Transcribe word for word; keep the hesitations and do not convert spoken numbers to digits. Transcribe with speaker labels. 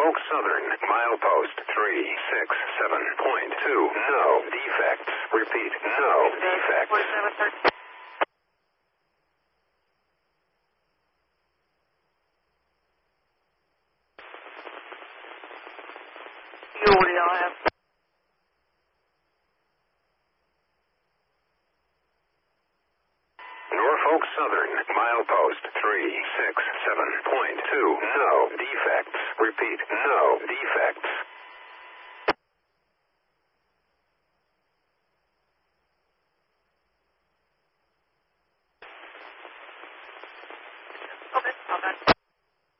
Speaker 1: Norfolk Southern, milepost three six seven point two. No defects. Repeat, no defects. Norfolk Southern, milepost three six seven point two. No defects. Repeat, no defects.